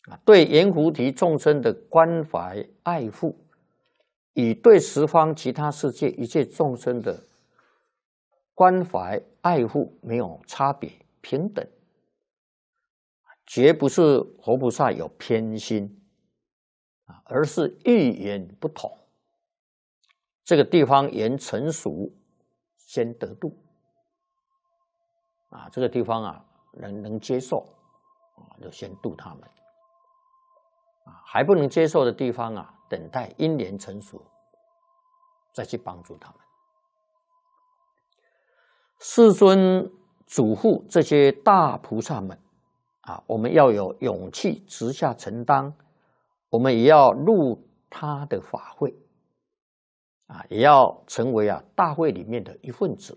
对阎浮提众生的关怀爱护，与对十方其他世界一切众生的关怀爱护没有差别，平等，绝不是活菩萨有偏心，而是欲言不同。这个地方言成熟，先得度。这个地方能接受，就先度他们。还不能接受的地方等待因缘成熟，再去帮助他们。世尊嘱咐这些大菩萨们我们要有勇气直下承担，我们也要入他的法会也要成为大会里面的一份子，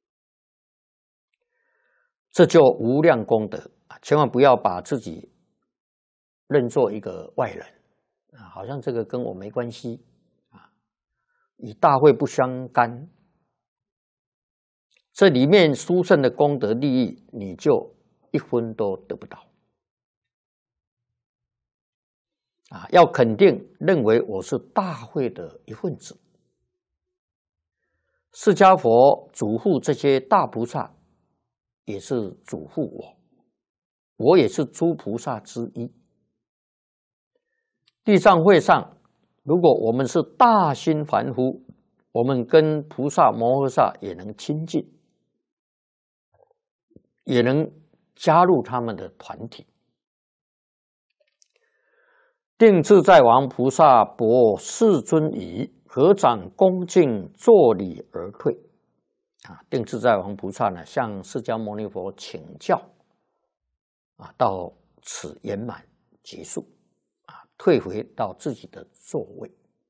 这就无量功德千万不要把自己认作一个外人好像这个跟我没关系与大会不相干。这里面殊胜的功德利益，你就一分都得不到要肯定认为我是大会的一份子。释迦佛嘱咐这些大菩萨，也是嘱咐我也是诸菩萨之一。地藏会上，如果我们是大心凡夫，我们跟菩萨摩诃萨也能亲近，也能加入他们的团体。定自在王菩萨薄世尊仪，合掌恭敬作礼而退定自在王菩萨呢，向释迦牟尼佛请教到此圆满结束退回到自己的座位。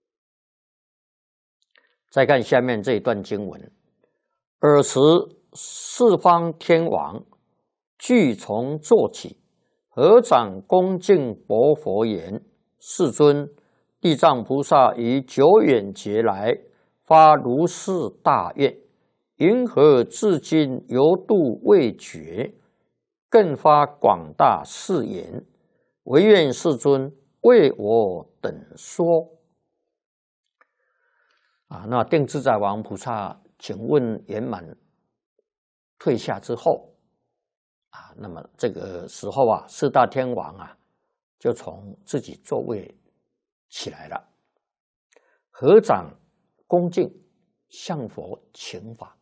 再看下面这一段经文：尔时四方天王俱从坐起，合掌恭敬薄佛言：世尊，地藏菩萨于久远劫来发如是大愿，云何至今犹度未绝？更发广大誓言，唯愿世尊为我等说。那定自在王菩萨请问圆满退下之后那么这个时候四大天王就从自己座位起来了，合掌恭敬向佛请法。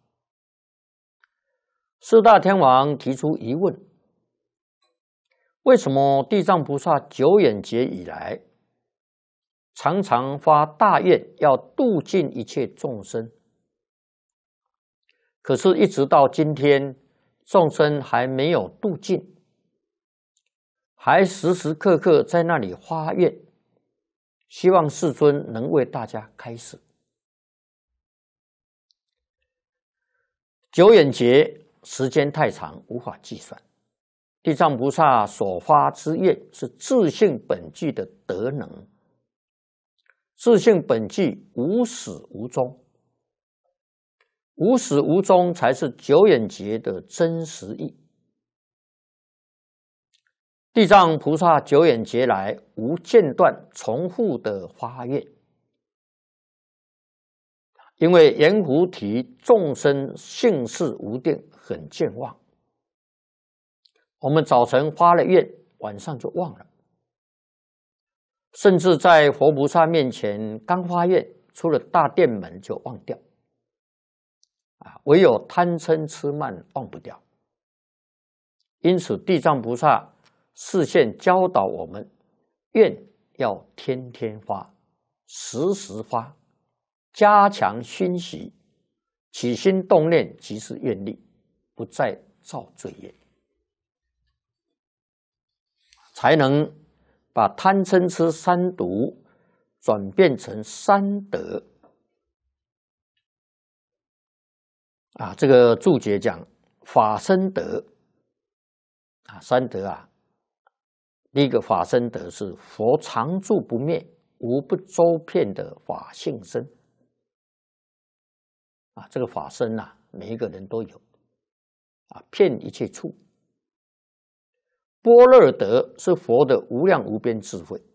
四大天王提出疑问：为什么地藏菩萨久远劫以来常常发大愿要度尽一切众生，可是一直到今天众生还没有度尽，还时时刻刻在那里发愿，希望世尊能为大家开示。久远劫时间太长，无法计算。地藏菩萨所发之愿是自性本具的德能，自性本具无始无终，无始无终才是久远劫的真实意。地藏菩萨久远劫来无间断重复的发愿，因为阎浮提众生性事无定，很健忘。我们早晨发了愿，晚上就忘了，甚至在佛菩萨面前刚发愿，出了大殿门就忘掉唯有贪嗔痴慢忘不掉。因此地藏菩萨示现教导我们，愿要天天发，时时发，加强熏习，起心动念即是愿力，不再造罪业，才能把贪嗔痴三毒转变成三德这个注解讲法身德三德第一个法身德是佛常住不灭，无不周遍的法性身这个法身每一个人都有遍一切处。 般若德是佛的无量无边智慧。